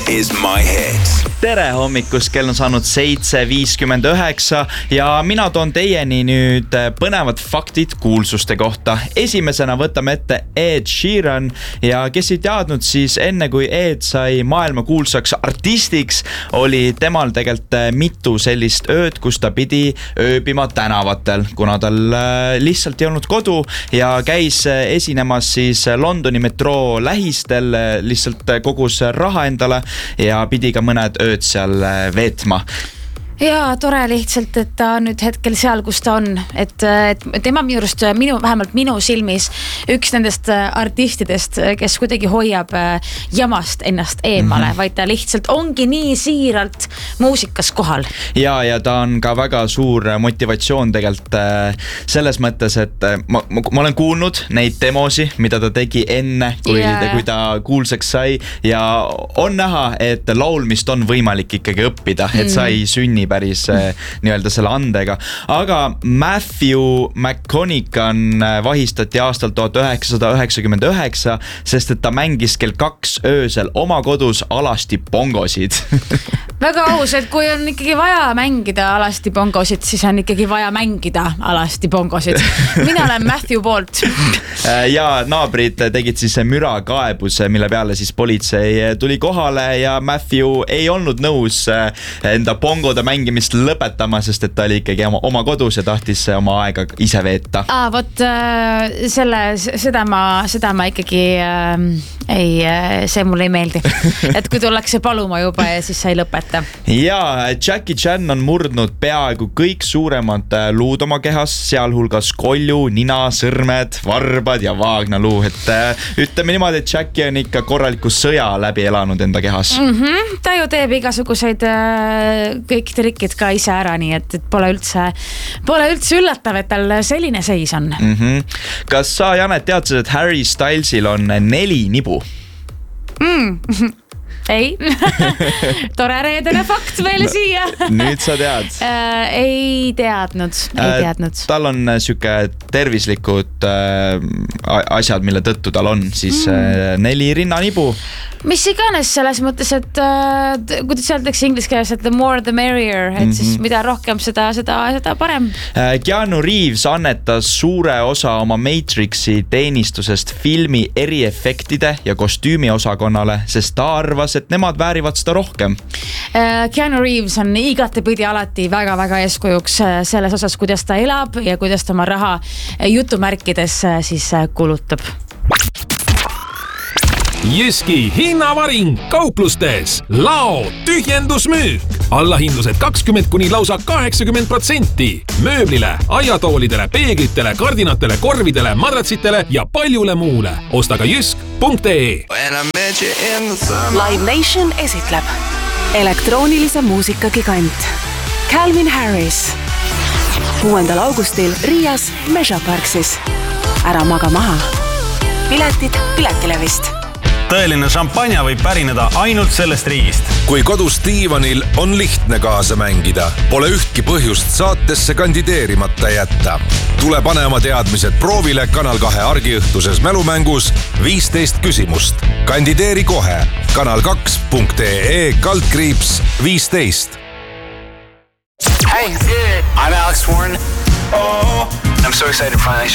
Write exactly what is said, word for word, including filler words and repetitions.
is my hit. Tere hommikust, kell on saanud seitse viiskümmend üheksa ja mina toon teieni nüüd põnevad faktid kuulsuste kohta. Esimesena võtame ette Ed Sheeran ja kes ei teadnud, siis enne kui Ed sai maailma kuulsaks artistiks, oli temal tegelikult mitu sellist ööd, kus ta pidi ööbima tänavatel, kuna tal lihtsalt ei olnud kodu ja käis esinemas siis Londoni metroo lähistel, lihtsalt kogus raha endale ja pidi ka mõned ööd seal veetma. Jaa, tore lihtsalt, et ta on nüüd hetkel seal, kus ta on. Et, et tema minu juurest, minu, vähemalt minu silmis üks nendest artistidest, kes kuidagi hoiab jamast ennast eemale, mm-hmm. vaid ta lihtsalt ongi nii siiralt muusikas kohal. Ja, ja ta on ka väga suur motivatsioon tegelikult selles mõttes, et ma, ma, ma olen kuulnud neid demosi, mida ta tegi enne, kui, yeah. kui ta kuulsaks sai ja on näha, et laulmist on võimalik ikkagi õppida, et sa ei sünni päris nii-öelda selle andega. Aga Matthew McConaughey vahistati aastal tuhat üheksasada üheksakümmend üheksa, sest et ta mängis kell kaks öösel oma kodus alasti bongosid. Väga aus, et kui on ikkagi vaja mängida alasti bongosid, siis on ikkagi vaja mängida alasti bongosid. Mina olen Matthew poolt. Ja naabrid tegid siis müra kaebuse, mille peale siis politsei tuli kohale ja Matthew ei olnud nõus enda bongode mängimist lõpetama, sest et ta oli ikkagi oma, oma kodus ja tahtis oma aega ise veeta. Aa, võt, selle, seda ma, seda ma ikkagi äh, ei, see mulle ei meeldi. Et kui tullakse paluma juba ja siis sa ei lõpeta. Ja Jackie Chan on murdnud peaaegu kõik suuremad luud oma kehas, sealhulgas kolju, nina, sõrmed, varbad ja vaagnaluu. Et ütleme niimoodi, et Jackie on ikka korraliku sõja läbi elanud enda kehas. Mm-hmm. Ta ju teeb igasuguseid äh, kõik trikid ka ise ära, nii et, et pole üldse, pole üldse üllatav, et tal selline seis on. Mm-hmm. Kas sa, Janet, teadsid, et Harry Stylesil on neli nibu? Mm. Ei. Tore reedene fakt meile siia. Nüüd sa tead. Äh, ei teadnud, ei teadnud. Tal on süke tervislikud äh, asjad, mille tõttu tal on siis äh, neli rinnanibu. Mis iganes selles mõttes, et äh, kuidas öeldakse inglise keeles, et the more the merrier, et mm-hmm. siis mida rohkem seda, seda, seda parem. Äh, Keanu Reeves annetas suure osa oma Matrixi teenistusest filmi eriefektide ja kostüümi osakonnale, sest ta arvas, et nemad väärivad seda rohkem. Keanu Reeves on igatepidi alati väga-väga eeskujuks selles osas, kuidas ta elab ja kuidas ta oma raha jutumärkides siis kulutab. Jyski hinnavaring kauplustes. Lao tühjendusmüük. Allahindlused kakskümmend kuni lausa kaheksakümmend protsenti. Mööblile, aiatoolidele, peeglitele, kardinatele, korvidele, madratsitele ja paljule muule. Osta ka jysk punkt ee. Live Nation esitleb elektroonilise muusika gigant Calvin Harris kuuendal augustil Riias Measure Parksis. Ära maga maha. Piletid Piletilevist. Tõeline šampanja võib pärineda ainult sellest riigist. Kui kodus diivanil on lihtne kaasa mängida, pole ühtki põhjust saatesse kandideerimata jätta. Tule pane oma teadmised proovile Kanal kahe argiõhtuses mälumängus viisteist küsimust. Kandideeri kohe kanal kaks punkt ee kaldkriips viisteist. Hey, I'm Alex Warren. Oh, I'm so excited to finally